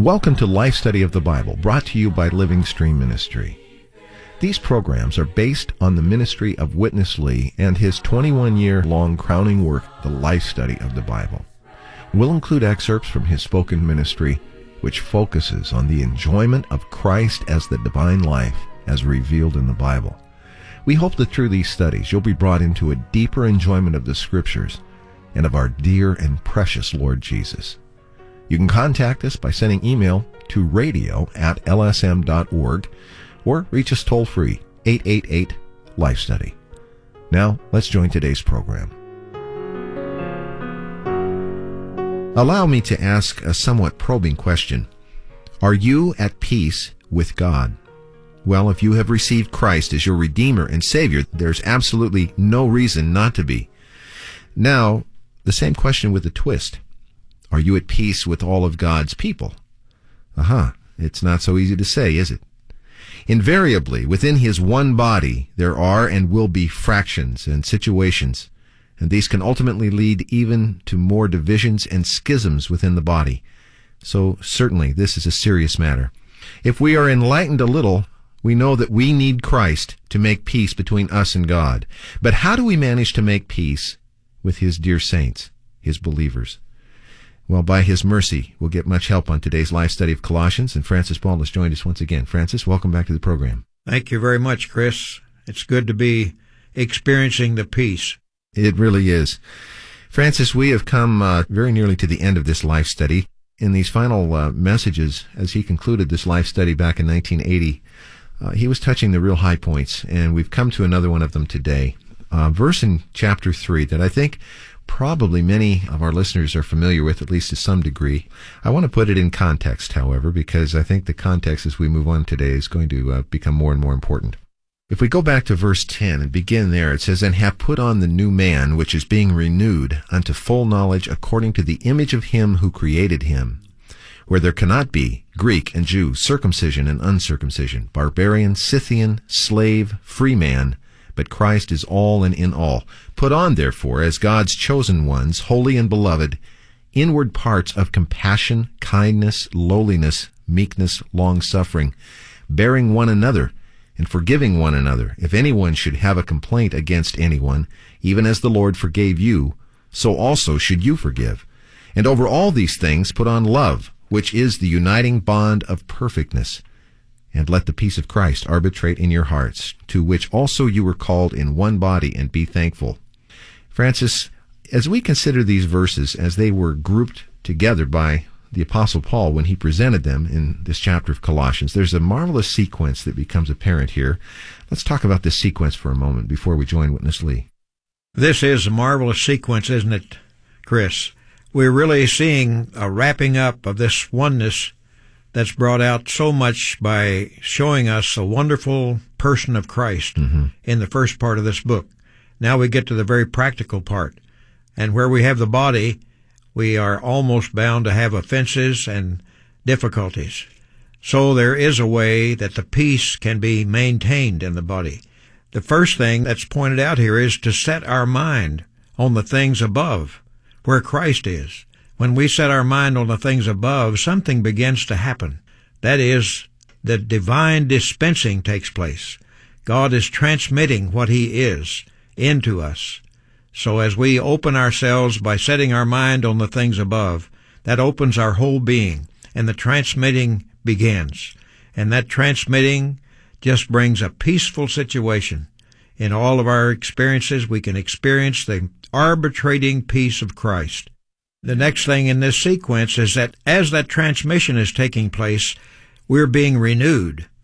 Welcome to Life Study of the Bible, brought to you by Living Stream Ministry. These programs are based on the ministry of Witness Lee and his 21-year-long crowning work, The Life Study of the Bible. We'll include excerpts from his spoken ministry, which focuses on the enjoyment of Christ as the divine life as revealed in the Bible. We hope that through these studies you'll be brought into a deeper enjoyment of the Scriptures and of our dear and precious Lord Jesus. You can contact us by sending email to radio@lsm.org or reach us toll-free, 888-LIFE-STUDY. Now, let's join today's program. Allow me to ask a somewhat probing question. Are you at peace with God? Well, if you have received Christ as your Redeemer and Savior, there's absolutely no reason not to be. Now, the same question with a twist. Are you at peace with all of God's people? It's not so easy to say, is it? Invariably, within His one body, there are and will be fractions and situations, and these can ultimately lead even to more divisions and schisms within the body. So certainly, this is a serious matter. If we are enlightened a little, we know that we need Christ to make peace between us and God. But how do we manage to make peace with His dear saints, His believers? Well, by His mercy, we'll get much help on today's life study of Colossians, and Francis Ball has joined us once again. Francis, welcome back to the program. Thank you very much, Chris. It's good to be experiencing the peace. It really is. Francis, we have come very nearly to the end of this life study. In these final messages, as he concluded this life study back in 1980, he was touching the real high points, and we've come to another one of them today. Verse in chapter 3 that I think probably many of our listeners are familiar with, at least to some degree. I want to put it in context, however, because I think the context as we move on today is going to become more and more important. If we go back to verse 10 and begin there, it says, "And have put on the new man, which is being renewed unto full knowledge according to the image of Him who created him, where there cannot be Greek and Jew, circumcision and uncircumcision, barbarian, Scythian, slave, free man, but Christ is all and in all. Put on, therefore, as God's chosen ones, holy and beloved, inward parts of compassion, kindness, lowliness, meekness, long-suffering, bearing one another, and forgiving one another. If anyone should have a complaint against anyone, even as the Lord forgave you, so also should you forgive. And over all these things put on love, which is the uniting bond of perfectness. And let the peace of Christ arbitrate in your hearts, to which also you were called in one body, and be thankful." Francis, as we consider these verses as they were grouped together by the Apostle Paul when he presented them in this chapter of Colossians, there's a marvelous sequence that becomes apparent here. Let's talk about this sequence for a moment before we join Witness Lee. This is a marvelous sequence, isn't it, Chris? We're really seeing a wrapping up of this oneness that's brought out so much by showing us a wonderful person of Christ in the first part of this book. Now we get to the very practical part. And where we have the body, we are almost bound to have offenses and difficulties. So there is a way that the peace can be maintained in the body. The first thing that's pointed out here is to set our mind on the things above, where Christ is. When we set our mind on the things above, something begins to happen. That is, the divine dispensing takes place. God is transmitting what He is into us. So as we open ourselves by setting our mind on the things above, that opens our whole being, and the transmitting begins. And that transmitting just brings a peaceful situation. In all of our experiences, we can experience the arbitrating peace of Christ. The next thing in this sequence is that as that transmission is taking place, we're being renewed.